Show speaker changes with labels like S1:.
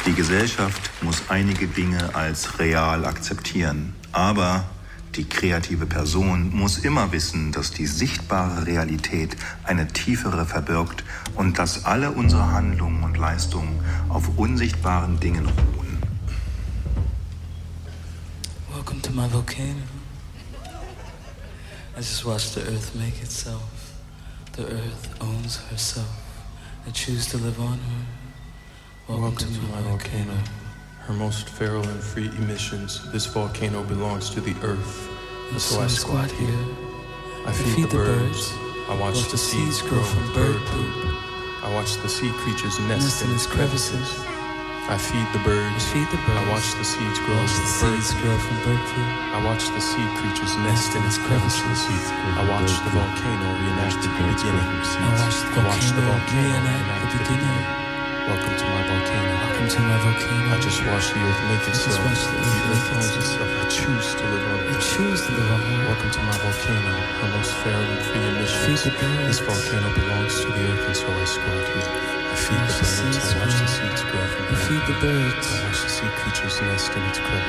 S1: Die Gesellschaft muss einige Dinge als real akzeptieren, aber die kreative Person muss immer wissen, dass die sichtbare Realität eine tiefere verbirgt und dass alle unsere Handlungen und Leistungen auf unsichtbaren Dingen ruhen.
S2: Welcome to my volcano. I just watched the earth make itself. The earth owns herself. I choose to live on her.
S3: Welcome to my volcano. Her most feral and free emissions. This volcano belongs to the earth.
S2: And so I squat here.
S3: I feed the birds. I watch the seeds grow from bird poop. I watch the sea creatures nest in its crevices. I feed the birds. I watch the seeds grow from bird poop. I watch the sea creatures nest in its crevices. I watch the volcano reenact the beginning. I watch the volcano reenact the beginning. Welcome to my volcano.
S2: Welcome to my volcano.
S3: I just watch the earth make itself. The earth owns itself. I choose to live on it.
S2: I choose to live on it.
S3: Welcome to my volcano. Her most feral and free emissions. This volcano belongs to the earth, and so I squat here. I feed the birds. I watch the seeds grow from birds.
S2: I feed the birds.
S3: I watch the sea creatures nest in its crevices.